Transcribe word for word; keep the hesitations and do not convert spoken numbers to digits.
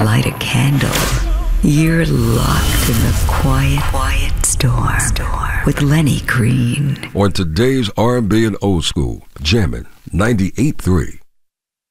light a candle, you're locked in the quiet, quiet storm, storm with Lenny Green. On today's R and B and Old School, jamming ninety-eight point three.